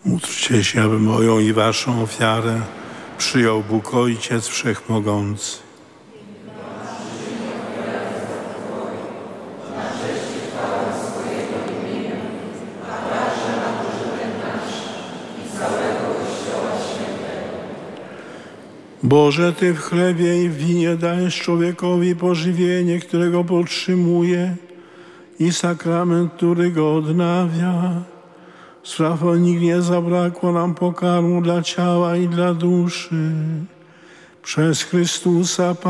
Módlcie się, aby moją i waszą ofiarę przyjął Bóg Ojciec Wszechmogący. Boże, Ty w chlebie i w winie dajesz człowiekowi pożywienie, którego podtrzymuje, i sakrament, który go odnawia. Spraw, aby nigdy nie zabrakło nam pokarmu dla ciała i dla duszy. Przez Chrystusa